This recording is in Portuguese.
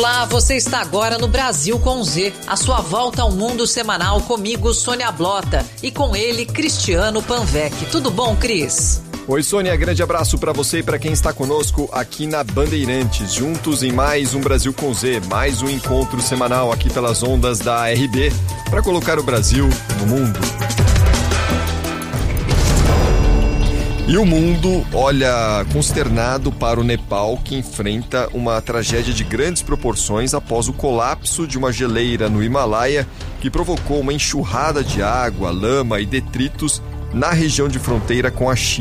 Olá, você está agora no Brasil com Z, a sua volta ao mundo semanal comigo, Sônia Blota, e com ele, Cristiano Panvec. Tudo bom, Cris? Oi, Sônia, grande abraço para você e para quem está conosco aqui na Bandeirantes, juntos em mais um Brasil com Z, mais um encontro semanal aqui pelas ondas da RB, para colocar o Brasil no mundo. E o mundo olha consternado para o Nepal, que enfrenta uma tragédia de grandes proporções após o colapso de uma geleira no Himalaia que provocou uma enxurrada de água, lama e detritos na região de fronteira com a China.